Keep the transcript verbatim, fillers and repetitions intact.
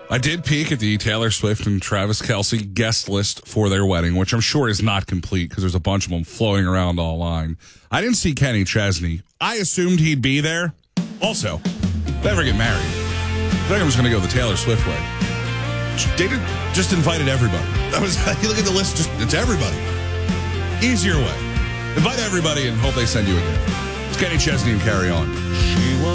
I did peek at the Taylor Swift and Travis Kelce guest list for their wedding, which I'm sure is not complete because there's a bunch of them floating around online. I didn't see Kenny Chesney. I assumed he'd be there. Also, if they ever get married, I think I'm just going to go the Taylor Swift way. They did, just invited everybody. That was, you look at the list, just it's everybody. Easier way. Invite everybody and hope they send you a gift. It's Kenny Chesney and Carry On.